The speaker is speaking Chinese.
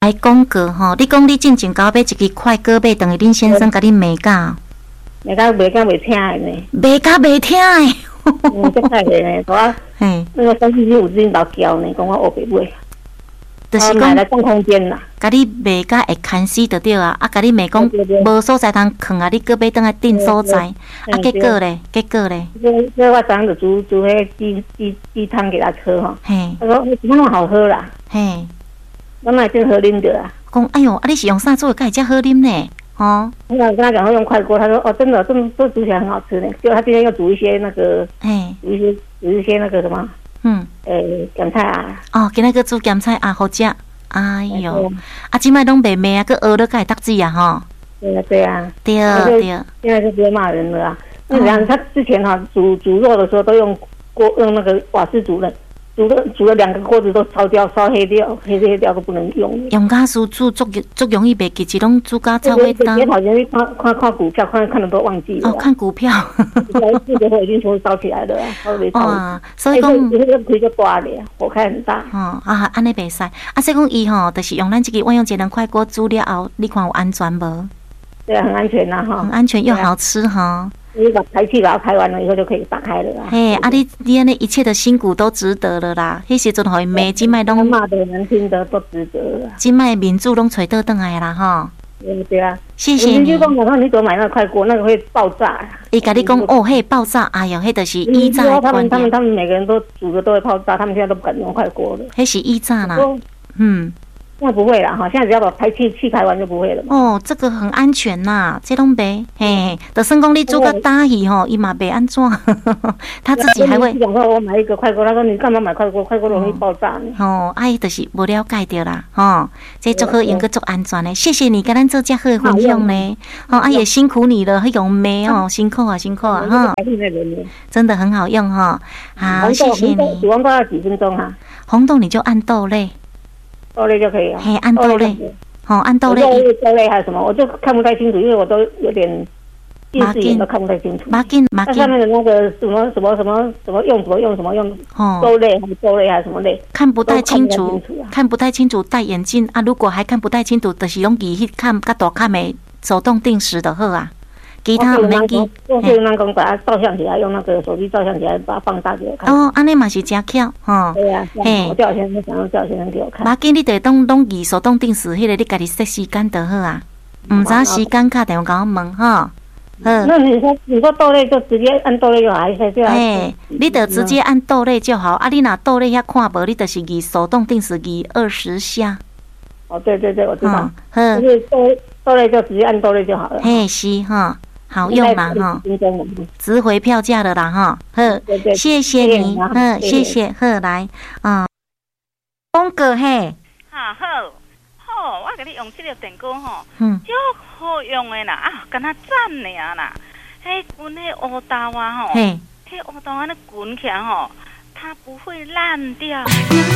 来讲过吼，你讲你进前搞买一支快歌买，等于恁先生甲你骂教， 袂听的呢， 袂听的。 这太个呢，我那个345只老叫呢，讲我学袂买， 就是讲来占空间啦， 甲你骂甲会牵死就对啊，甲你骂讲无所在通囥啊，你搁要倒来订所在，结果咧， 所以我昨就煮迄鸡汤给他喝吼，他说怎么那么好喝啦，我哪真好啉的啊？ 讲哎哟，你是用啥做的，才好啉呢？哦， 我跟他讲，我用快锅，他说哦，真的，这煮起来很好吃呢。结果他今天又煮一些那个，煮一些那个什么，咸菜啊。哦， 今仔个煮咸菜啊，好食。哎哟，即摆拢袂骂啊，佮学了该读字啊，吼。 对啊。对。现在就不会骂人了啊。那然他之前煮肉的时候都用那个瓦斯煮的。煮了2个锅子都烧黑掉，黑掉都不能用。 用家书煮足容易袂记，只拢煮甲炒味道。 也好像看股票，看的都忘记了。 哦，看股票。 这个火已经全部烧起来了， 哇！所以讲， 这个开就大咧，火开很大。 安尼袂使。所以讲伊吼，就是用咱这个万用节能快锅煮了后，你看有安全无？ 对啊，很安全呐， 很安全又好吃哈。 你把排气把它开完了以后就可以打开了啦。 你安尼一切的辛苦都值得了啦。迄时阵互伊骂，今摆拢骂的难听的都值得了。 今摆民主拢找倒转来啦哈。 对啊， 谢谢你。 你就讲我说你怎么买那个快锅，那个会爆炸。 伊甲你讲爆炸，哎哟，迄就是以炸的观念。 他们每个人都煮的都会爆炸，他们现在都不敢用快锅了。 迄是以炸啦。 那不会啦哈，现在只要把排气开完就不会了嘛。 哦，这个很安全呐，这拢袂，就算讲你煮个大鱼吼，伊嘛袂安怎，他自己还会。 讲说我买一个快锅，他说你干嘛买快锅？快锅容易爆炸呢。 就是无了解着啦，这足好用个足安全的。谢谢你跟咱做这好的分享呢，也辛苦你了，用骂辛苦啊哈。真的很好用哈，好，谢谢你。 煮完要几分钟啊？ 红豆你就按豆类。 豆类就可以了。 按豆类，按豆类。 豆类还有什么？我就看不太清楚，因为我都有点近视眼，都看不太清楚。 马筋。 它上面的那个什么用豆类还是什么类？ 看不太清楚，戴眼镜啊！如果还看不太清楚，就是用仪器看，较大看的手动定时的好啊。其他唔免记。 我可以让把它照相起来，用那个手机照相起来，把它放大给我看。 安尼嘛是真巧， 对啊，我叫先生想要叫先生给我看。 马紧你得拢以手动定时，迄个你家己设时间就好啊。唔知时间打电话甲我问哈。 那你说豆类就直接按豆类就好，还是这样？ 你得直接按豆类就好。你若豆类遐看无，你就是以手动定时以20下。 对，我知道。就是豆类就直接按豆类就好了。 是哈。好用啦哈，值回票价的啦哈，谢谢你，谢谢，来讲过嘿， 好，我给你用这个电锅吼，就好用的啦，跟它赞尔啦，迄滚迄乌豆啊吼，迄乌豆安尼滚起来吼，它不会烂掉。